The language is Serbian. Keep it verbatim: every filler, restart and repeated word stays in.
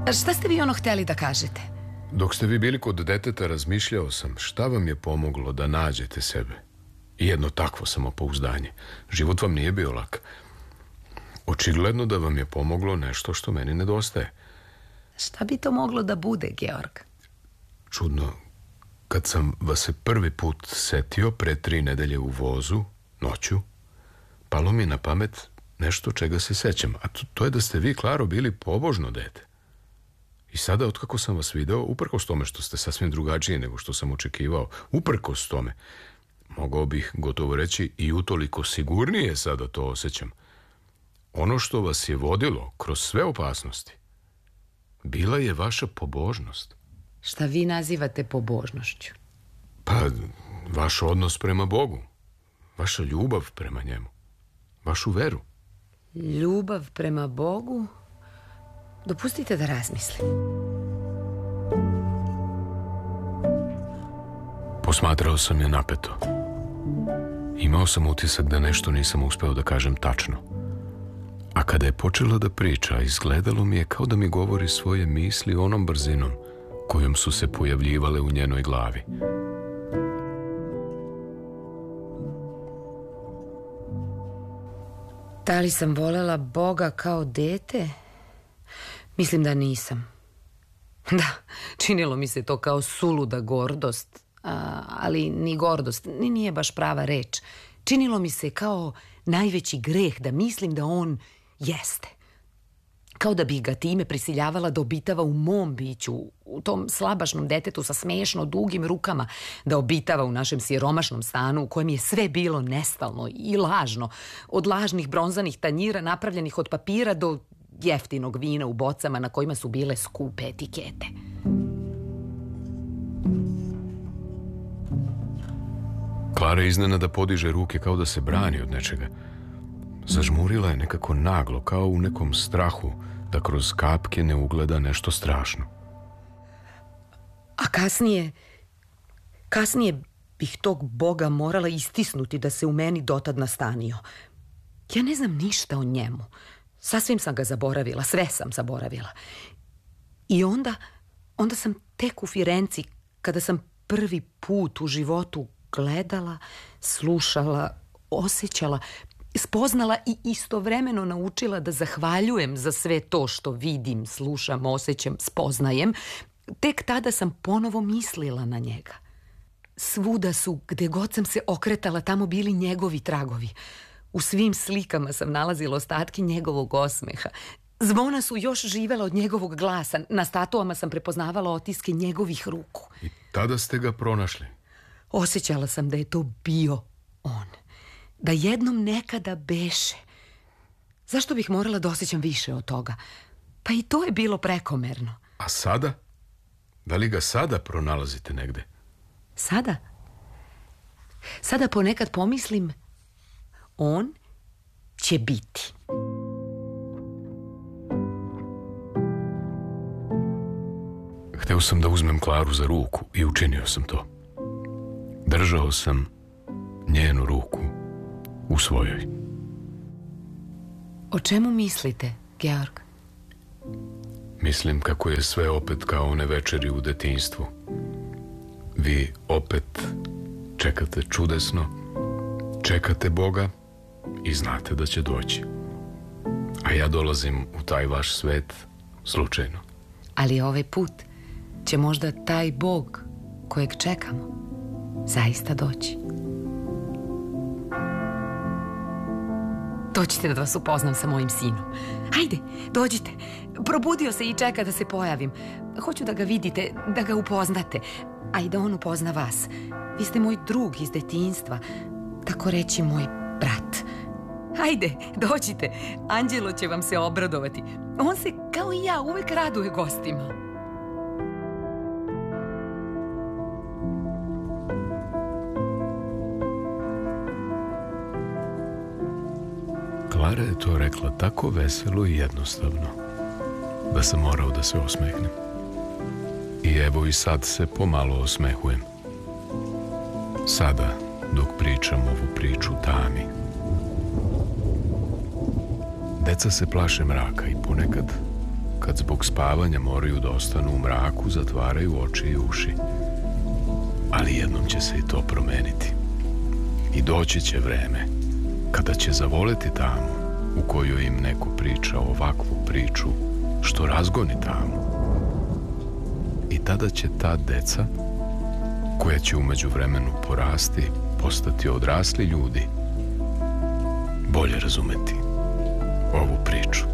Šta ste vi ono hteli da kažete? Dok ste vi bili kod deteta, razmišljao sam šta vam je pomoglo da nađete sebe. I jedno takvo samopouzdanje. Život vam nije bio lak. Očigledno da vam je pomoglo nešto što meni nedostaje. Šta bi to moglo da bude, Georg? Čudno, kad sam vas se prvi put setio pre tri nedelje u vozu, noću, palo mi na pamet nešto čega se sećam, a to, to je da ste vi, Klaro, bili pobožno dete. I sada, otkako sam vas video, uprkos tome što ste sasvim drugačiji nego što sam očekivao, uprkos tome, mogao bih gotovo reći i utoliko sigurnije sada to osjećam. Ono što vas je vodilo kroz sve opasnosti bila je vaša pobožnost. Šta vi nazivate pobožnošću? Pa, vaš odnos prema Bogu, vaša ljubav prema njemu, vašu veru. Ljubav prema Bogu? Dopustite da razmislim. Posmatrao sam je napeto. Imao sam utisak da nešto nisam uspeo da kažem tačno. A kada je počela da priča, izgledalo mi je kao da mi govori svoje misli onom brzinom kojom su se pojavljivale u njenoj glavi. Da li sam volela Boga kao dete? Mislim da nisam. Da, činilo mi se to kao suluda gordost, a, ali ni gordost, ni nije baš prava reč. Činilo mi se kao najveći greh da mislim da on jeste. Kao da bih ga time prisiljavala da obitava u mom biću, u tom slabašnom detetu sa smešno dugim rukama, da obitava u našem siromašnom stanu u kojem je sve bilo nestalno i lažno, od lažnih bronzanih tanjira napravljenih od papira do jeftinog vina u bocama na kojima su bile skupe etikete. Klara iznenada podiže ruke kao da se brani od nečega. Zažmurila je nekako naglo, kao u nekom strahu da kroz kapke ne ugleda nešto strašno. A kasnije, kasnije bih tog Boga morala istisnuti da se u meni dotad nastanio. Ja ne znam ništa o njemu. Sasvim sam ga zaboravila, sve sam zaboravila. I onda, onda sam tek u Firenci, kada sam prvi put u životu gledala, slušala, osjećala, spoznala i istovremeno naučila da zahvaljujem za sve to što vidim, slušam, osjećam, spoznajem. Tek tada sam ponovo mislila na njega. Svuda su, gde god sam se okretala, tamo bili njegovi tragovi. U svim slikama sam nalazila ostatke njegovog osmeha. Zvona su još živela od njegovog glasa. Na statuama sam prepoznavala otiske njegovih ruku. I tada ste ga pronašli? Osjećala sam da je to bio on. Da jednom nekada beše. Zašto bih morala da osjećam više od toga? Pa i to je bilo prekomerno. A sada? Da li ga sada pronalazite negde? Sada? Sada ponekad pomislim, on će biti. Hteo sam da uzmem Klaru za ruku i učinio sam to. Držao sam njenu ruku u svojoj. O čemu mislite, Georg? Mislim kako je sve opet kao one večeri u detinjstvu. Vi opet čekate čudesno, čekate Boga i znate da će doći. A ja dolazim u taj vaš svet slučajno. Ali ovaj put će možda taj Bog kojeg čekamo zaista doći. Dođite da vas upoznam sa mojim sinom. Hajde, dođite. Probudio se i čeka da se pojavim. Hoću da ga vidite, da ga upoznate, a i da on upozna vas. Vi ste moj drug iz detinjstva, tako reći moj brat. Hajde, dođite. Anđelo će vam se obradovati. On se, kao i ja, uvek raduje gostima. Klara je to rekla tako veselo i jednostavno da sam morao da se osmehnem. I evo i sad se pomalo osmehujem. Sada, dok pričam ovu priču tami. Deca se plaše mraka i ponekad, kad zbog spavanja moraju da ostanu u mraku, zatvaraju oči i uši. Ali jednom će se i to promeniti. I doći će vreme kada će zavoleti tamu u kojoj im neko priča ovakvu priču što razgoni tamu. I tada će ta deca, koja će umeđu vremenu porasti, postati odrasli ljudi, bolje razumeti ovu priču.